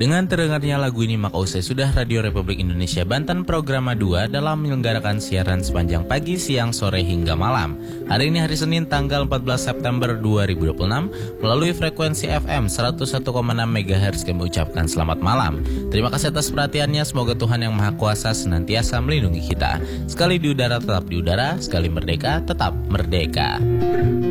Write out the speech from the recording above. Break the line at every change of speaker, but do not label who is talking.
Dengan terdengarnya lagu ini maka usai sudah Radio Republik Indonesia Banten Programa 2 dalam menyelenggarakan siaran sepanjang pagi, siang, sore hingga malam. Hari ini hari Senin tanggal 14 September 2026 melalui frekuensi FM 101,6 MHz kami ucapkan selamat malam. Terima kasih atas perhatiannya, semoga Tuhan Yang Maha Kuasa senantiasa melindungi kita. Sekali di udara tetap di udara, sekali merdeka tetap merdeka.